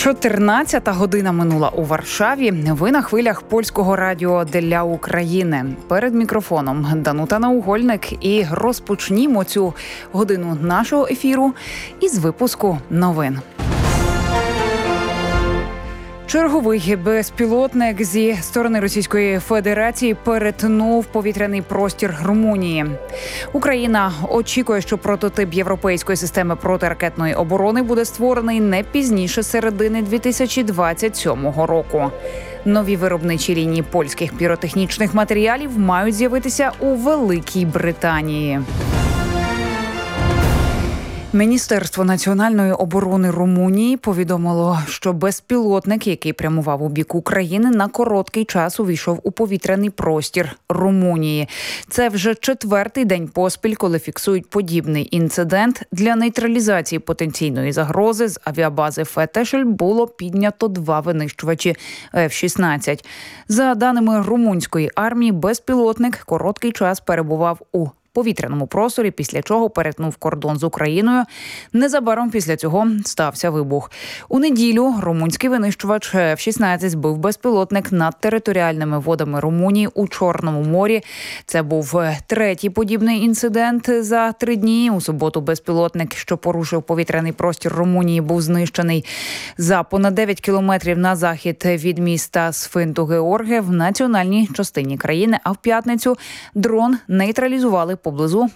14-та година минула у Варшаві. Ви на хвилях польського радіо для України. Перед мікрофоном Данута Наугольник. І розпочнімо цю годину нашого ефіру із випуску новин. Черговий безпілотник зі сторони Російської Федерації перетнув повітряний простір Румунії. Україна очікує, що прототип європейської системи протиракетної оборони буде створений не пізніше середини 2027 року. Нові виробничі лінії польських піротехнічних матеріалів мають з'явитися у Великій Британії. Міністерство національної оборони Румунії повідомило, що безпілотник, який прямував у бік України, на короткий час увійшов у повітряний простір Румунії. Це вже 4-й день поспіль, коли фіксують подібний інцидент. Для нейтралізації потенційної загрози з авіабази Фетешель було піднято 2 винищувачі F-16. За даними румунської армії, безпілотник короткий час перебував у повітряному просторі, після чого перетнув кордон з Україною. Незабаром після цього стався вибух. У неділю румунський винищувач F-16 збив безпілотник над територіальними водами Румунії у Чорному морі. Це був 3-й подібний інцидент за 3 дні. У суботу безпілотник, що порушив повітряний простір Румунії, був знищений за понад 9 кілометрів на захід від міста Сфинту-Георге в національній частині країни. А в п'ятницю дрон нейтралізували поблизу